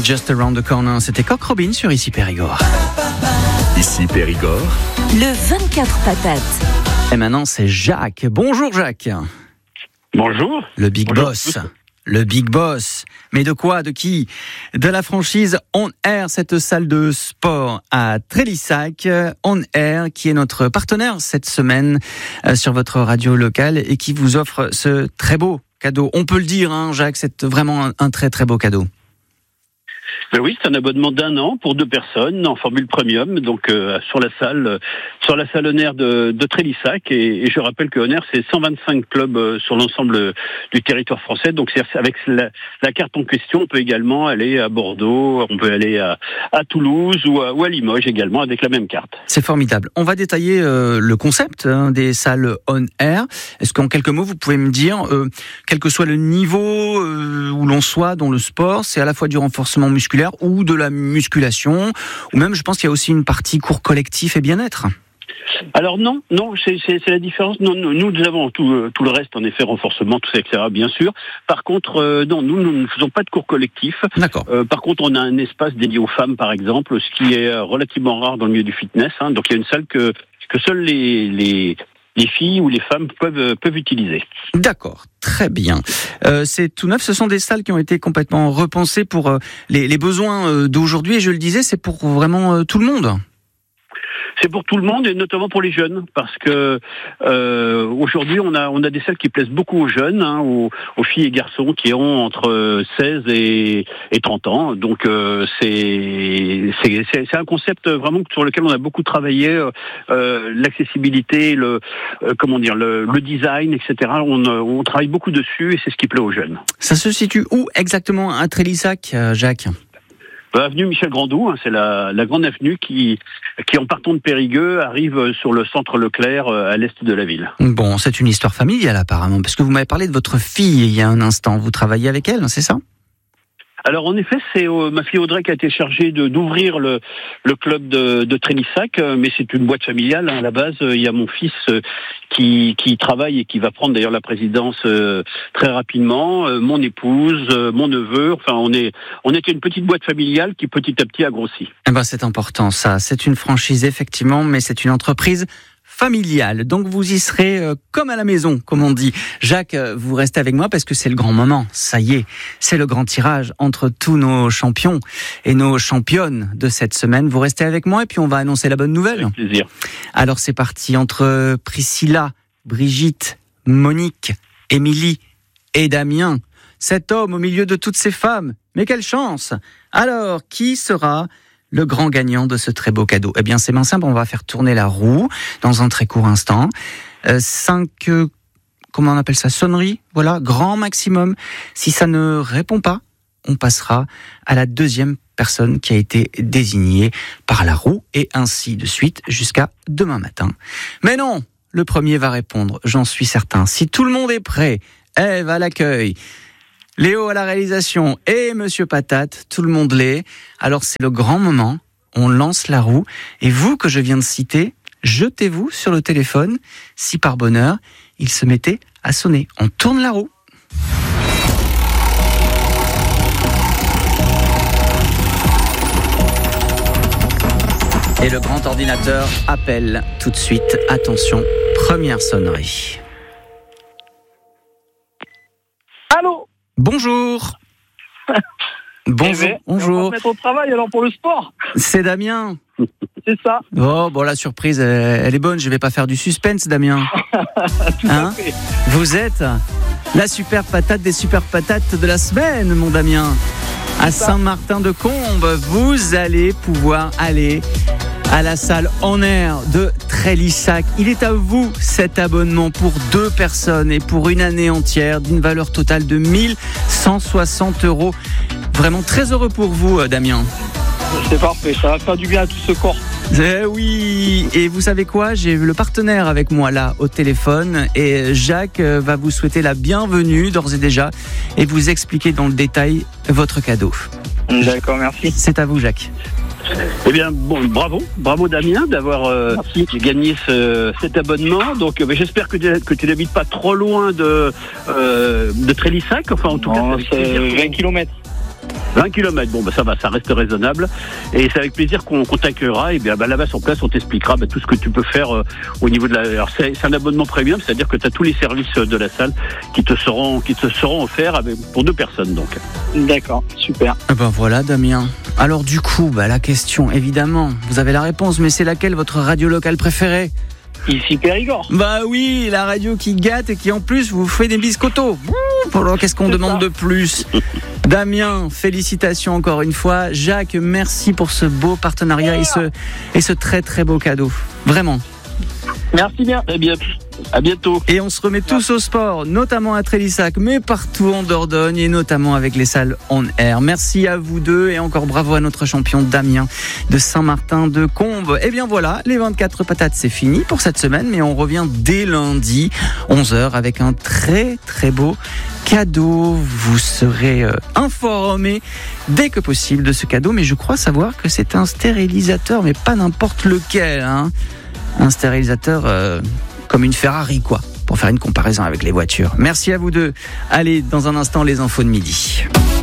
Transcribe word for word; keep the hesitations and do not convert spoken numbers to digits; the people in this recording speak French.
Just Around the Corner, c'était Coq Robin sur Ici Périgord. Ici Périgord, le vingt-quatre patates. Et maintenant c'est Jacques. Bonjour Jacques. Bonjour. Le Big Bonjour. Boss. Le Big Boss. Mais de quoi? De qui? De la franchise On Air, cette salle de sport à Trélissac. On Air, qui est notre partenaire cette semaine euh, sur votre radio locale et qui vous offre ce très beau cadeau. On peut le dire, hein, Jacques, c'est vraiment un, un très très beau cadeau. Ben oui, c'est un abonnement d'un an pour deux personnes en formule premium, donc euh, sur la salle, euh, sur la salle On Air de, de Trélissac. Et, et je rappelle que On Air, c'est cent vingt-cinq clubs euh, sur l'ensemble euh, du territoire français. Donc c'est avec la, la carte en question, on peut également aller à Bordeaux, on peut aller à, à Toulouse ou à, ou à Limoges également avec la même carte. C'est formidable. On va détailler euh, le concept hein, des salles On Air. Est-ce qu'en quelques mots, vous pouvez me dire, euh, quel que soit le niveau euh, où l'on soit dans le sport, c'est à la fois du renforcement musculaire ou de la musculation, ou même je pense qu'il y a aussi une partie cours collectif et bien-être. Alors non, non, c'est, c'est, c'est la différence. Non, nous, nous avons tout, euh, tout le reste, en effet, renforcement, tout ça, et cetera, bien sûr. Par contre, euh, non, nous, nous ne faisons pas de cours collectif. D'accord. Euh, par contre, on a un espace dédié aux femmes, par exemple, ce qui est relativement rare dans le milieu du fitness. Hein. Donc il y a une salle que, que seules les... les les filles ou les femmes peuvent, peuvent utiliser. D'accord, très bien. Euh, c'est tout neuf, ce sont des salles qui ont été complètement repensées pour euh, les, les besoins euh, d'aujourd'hui, et je le disais, c'est pour vraiment euh, tout le monde. C'est pour tout le monde et notamment pour les jeunes, parce que euh, aujourd'hui on a on a des salles qui plaisent beaucoup aux jeunes, hein, aux, aux filles et garçons qui ont entre seize et, et trente ans. Donc euh, c'est, c'est c'est c'est un concept vraiment sur lequel on a beaucoup travaillé, euh, l'accessibilité, le euh, comment dire, le, le design, et cetera. On on travaille beaucoup dessus et c'est ce qui plaît aux jeunes. Ça se situe où exactement à Trélissac, Jacques ? Avenue Michel Grandou, hein, c'est la, la grande avenue qui, qui, en partant de Périgueux, arrive sur le centre Leclerc, à l'est de la ville. Bon, c'est une histoire familiale apparemment, parce que vous m'avez parlé de votre fille il y a un instant. Vous travaillez avec elle, c'est ça ? Alors en effet, c'est euh, ma fille Audrey qui a été chargée de, d'ouvrir le, le club de, de Trélissac, euh, mais c'est une boîte familiale hein, à la base. Euh, il y a mon fils euh, qui, qui travaille et qui va prendre d'ailleurs la présidence euh, très rapidement, euh, mon épouse, euh, mon neveu. Enfin, on est on était une petite boîte familiale qui petit à petit a grossi. Eh ben, c'est important ça. C'est une franchise effectivement, mais c'est une entreprise familiale. Donc vous y serez euh, comme à la maison, comme on dit. Jacques, euh, vous restez avec moi parce que c'est le grand moment. Ça y est, c'est le grand tirage entre tous nos champions et nos championnes de cette semaine. Vous restez avec moi et puis on va annoncer la bonne nouvelle. Avec plaisir. Alors c'est parti entre Priscilla, Brigitte, Monique, Émilie et Damien. Cet homme au milieu de toutes ces femmes. Mais quelle chance! Alors, qui sera le grand gagnant de ce très beau cadeau? Eh bien, c'est bien simple, on va faire tourner la roue dans un très court instant. Euh, cinq, euh, comment on appelle ça, sonneries, voilà, grand maximum. Si ça ne répond pas, on passera à la deuxième personne qui a été désignée par la roue, et ainsi de suite jusqu'à demain matin. Mais non, le premier va répondre, j'en suis certain. Si tout le monde est prêt, Ève à l'accueil, Léo à la réalisation et Monsieur Patate, tout le monde l'est. Alors c'est le grand moment, on lance la roue et vous que je viens de citer, jetez-vous sur le téléphone si par bonheur il se mettait à sonner. On tourne la roue. Et le grand ordinateur appelle tout de suite. Attention, première sonnerie. Allô ? Bonjour. Bonjour. Eh ben, Bonjour. on va se mettre au travail alors pour le sport. C'est Damien. C'est ça. Oh, bon, la surprise, elle, elle est bonne. Je vais pas faire du suspense, Damien. Tout Hein à fait. Vous êtes la super patate des super patates de la semaine, mon Damien. À Saint-Martin-de-Combe, vous allez pouvoir aller à la salle On Air de Trélissac. Il est à vous cet abonnement pour deux personnes et pour une année entière d'une valeur totale de mille cent soixante euros. Vraiment très heureux pour vous, Damien. C'est parfait, ça va faire du bien à tout ce corps. Eh oui, et vous savez quoi, j'ai le partenaire avec moi là au téléphone et Jacques va vous souhaiter la bienvenue d'ores et déjà et vous expliquer dans le détail votre cadeau. D'accord, merci. C'est à vous, Jacques. Eh bien, bon, bravo, bravo Damien d'avoir euh, gagné ce, cet abonnement. Donc, euh, j'espère que tu, que tu n'habites pas trop loin de, euh, de Trélissac. Enfin, en tout Non, cas, c'est vingt kilomètres. vingt kilomètres, bon bah ça va, ça reste raisonnable. Et c'est avec plaisir qu'on, qu'on t'accueillera. Et bien bah, là-bas sur place, on t'expliquera bah, tout ce que tu peux faire euh, au niveau de la. Alors c'est, c'est un abonnement premium, c'est-à-dire que tu as tous les services de la salle qui te seront, qui te seront offerts avec, pour deux personnes donc. D'accord, super. Eh ben voilà, Damien. Alors du coup, bah, la question, évidemment, vous avez la réponse, mais c'est laquelle votre radio locale préférée ? Ici Périgord. Bah oui, la radio qui gâte et qui en plus vous fait des biscottos. Alors qu'est-ce qu'on C'est demande ça. de plus ? Damien, félicitations encore une fois. Jacques, merci pour ce beau partenariat et ce, et ce très très beau cadeau. Vraiment. Merci bien. Très bien. À bientôt. Et on se remet tous au sport, notamment à Trélissac, mais partout en Dordogne et notamment avec les salles on air. Merci à vous deux et encore bravo à notre champion Damien de Saint-Martin de Combes. Et bien voilà, les vingt-quatre patates c'est fini pour cette semaine, mais on revient dès lundi onze heures avec un très très beau cadeau. Vous serez euh, informés dès que possible de ce cadeau, mais je crois savoir que c'est un stérilisateur, mais pas n'importe lequel, hein. Un stérilisateur euh, comme une Ferrari, quoi, pour faire une comparaison avec les voitures. Merci à vous deux. Allez, dans un instant, les infos de midi.